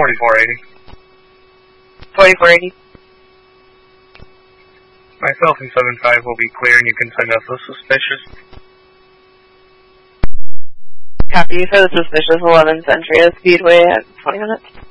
4480. 4480. Myself and 75 will be clear, and you can send us the suspicious. Copy for the suspicious 11 Century Speedway at 20 minutes.